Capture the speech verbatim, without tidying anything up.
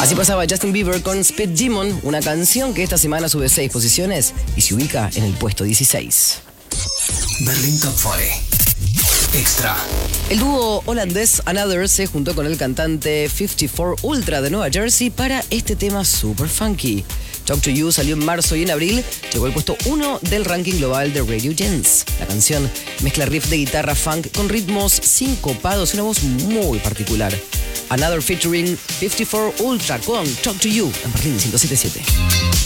Así pasaba Justin Bieber con Speed Demon, una canción que esta semana sube seis posiciones y se ubica en el puesto dieciséis. Berlín Top cincuenta. Extra. El dúo holandés Another se juntó con el cantante cincuenta y cuatro Ultra de Nueva Jersey para este tema super funky. Talk to You salió en marzo y en abril llegó al puesto uno del ranking global de Radio Gens. La canción mezcla riff de guitarra funk con ritmos sincopados y una voz muy particular. Another featuring cincuenta y cuatro Ultra con Talk to You en Berlín ciento siete punto siete.